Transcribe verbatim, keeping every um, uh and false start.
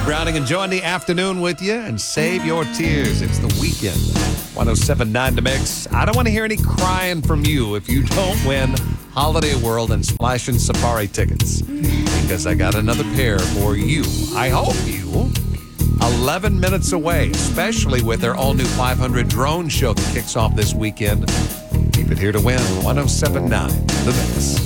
Browning enjoying the afternoon with you, and save your tears. It's the weekend. one oh seven point nine The Mix. I don't want to hear any crying from you if you don't win Holiday World and Splash and Safari tickets, because I got another pair for you. I hope you. eleven minutes away, especially with their all-new five hundred drone show that kicks off this weekend. Keep it here to win. one oh seven point nine The Mix.